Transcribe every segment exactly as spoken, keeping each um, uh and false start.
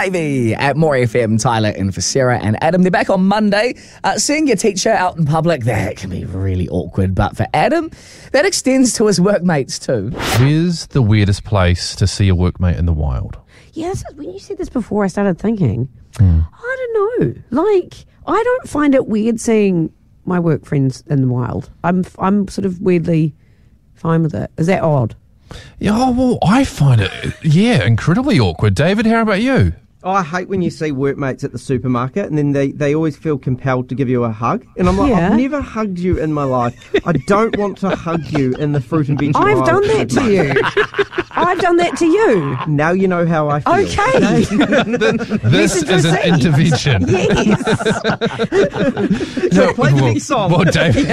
Ivy at More F M. Tyler in for Sarah and Adam. They're back on Monday. Uh, seeing your teacher out in public, that can be really awkward. But for Adam, that extends to his workmates too. Where's the weirdest place to see a workmate in the wild? Yeah, this is, when you said this before, I started thinking, Mm. I don't know. Like, I don't find it weird seeing my work friends in the wild. I'm I'm sort of weirdly fine with it. Is that odd? Yeah, oh, well, I find it, yeah, incredibly awkward. David, how about you? Oh, I hate when you see workmates at the supermarket and then they, they always feel compelled to give you a hug. And I'm like, Yeah. I've never hugged you in my life. I don't want to hug you in the fruit and veg aisle. I've done that to you. I've done that to you. Now you know how I feel. Okay. This Message is an received. intervention. Yes. So play the well, next song. Well, David.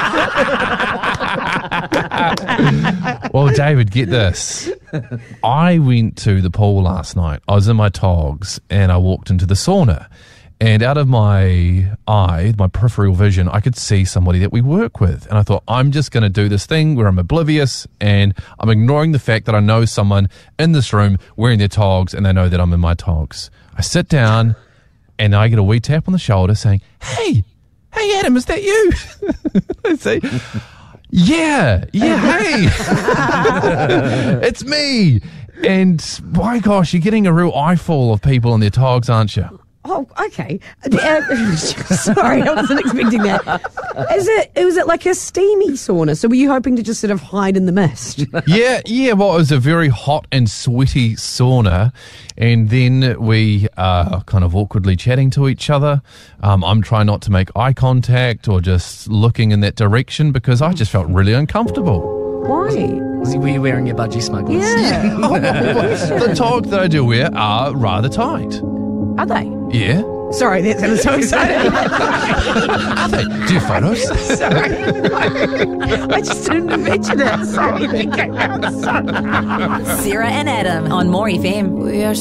Well, David, get this. I went to the pool last night. I was in my togs and I walked into the sauna. And out of my eye, my peripheral vision, I could see somebody that we work with. And I thought, I'm just going to do this thing where I'm oblivious and I'm ignoring the fact that I know someone in this room wearing their togs and they know that I'm in my togs. I sit down and I get a wee tap on the shoulder saying, hey, hey, Adam, is that you? I say, yeah, yeah, hey, it's me. And my gosh, you're getting a real eyeful of people in their togs, aren't you? Oh, okay. Uh, sorry, I wasn't expecting that. Is it? Was it like a steamy sauna? So were you hoping to just sort of hide in the mist? Yeah, yeah. Well, it was a very hot and sweaty sauna, and then we are kind of awkwardly chatting to each other. Um, I'm trying not to make eye contact or just looking in that direction because I just felt really uncomfortable. Why? Was he, were you wearing your budgie smugglers? Yeah. The togs that I do wear are rather tight. Are they? Yeah. Sorry, that sounded so exciting. Are they? Do you have photos? Sorry. No. I just didn't imagine it. Sorry, that came out so. Sarah and Adam on More F M. We are